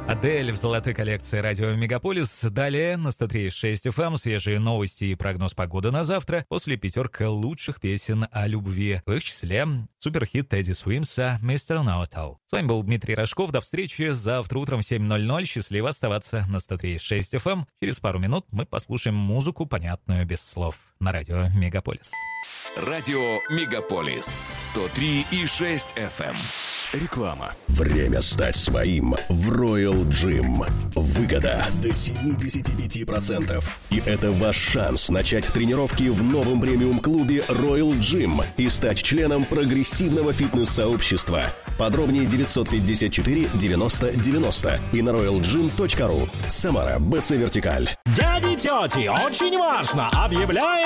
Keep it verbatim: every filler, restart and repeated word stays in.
Адель в золотой коллекции радио Мегаполис. Далее на сто три и шесть эф эм свежие новости и прогноз погоды на завтра. После пятерка лучших песен о любви. В их числе суперхит Тедди Суимса «мистер Know-It-All». С вами был Дмитрий Рожков. До встречи завтра утром в семь ноль ноль. Счастливо оставаться на сто три и шесть эф эм. Через пару минут мы послушаем музыку, понятную без слов, на радио Мегаполис. Радио Мегаполис сто три и шесть эф эм. Реклама. Время стать своим в Royal Gym. Выгода до семьдесят пять процентов. И это ваш шанс начать тренировки в новом премиум-клубе Royal Gym и стать членом прогрессивного фитнес-сообщества. Подробнее девятьсот пятьдесят четыре девяносто девяносто и на роял джим точка ру. Самара, БЦ Вертикаль. Дяди, тети, очень важно! Объявляем